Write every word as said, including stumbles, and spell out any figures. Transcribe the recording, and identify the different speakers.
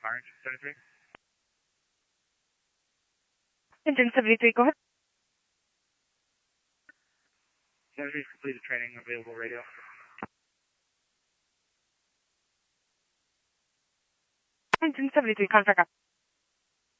Speaker 1: car, engine seventy-three.
Speaker 2: Engine seventy-three, go ahead.
Speaker 1: seventy-three completed training, available radio.
Speaker 2: Engine seventy-three, contract up.